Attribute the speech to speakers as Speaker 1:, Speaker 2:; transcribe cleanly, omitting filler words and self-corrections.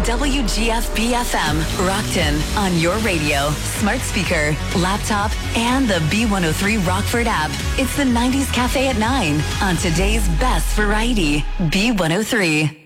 Speaker 1: WGFB-FM, Rockton, on your radio, smart speaker, laptop, and the B103 Rockford app. It's the 90s Cafe at 9 on today's best variety, B103.